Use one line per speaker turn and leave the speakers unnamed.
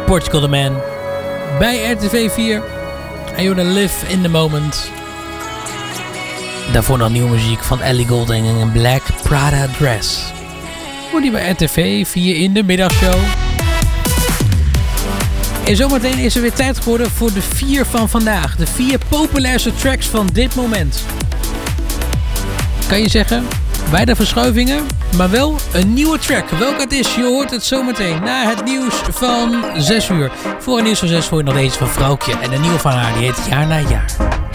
Portugal the Man. Bij RTV 4. En you wanna live in the moment. Daarvoor nog nieuwe muziek van Ellie Goulding en een Black Prada Dress. Hoor die bij RTV 4 in de middagshow. En zometeen is er weer tijd geworden voor de 4 van vandaag. De 4 populairste tracks van dit moment. Kan je zeggen, weinig verschuivingen, maar wel een nieuwe track. Welke het is, je hoort het zometeen na het nieuws van 6 uur. Voor het nieuws van 6 hoor je nog deze van Vrouwtje. En de nieuwe van haar, die heet Jaar na Jaar.